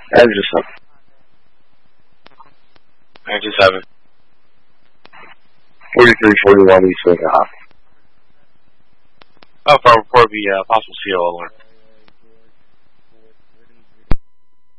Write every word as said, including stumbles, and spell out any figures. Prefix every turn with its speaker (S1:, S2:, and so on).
S1: Engine seven.
S2: Engine seven.
S1: forty-three forty-one East Lincoln High.
S2: Oh, for report be uh, possible C O alert.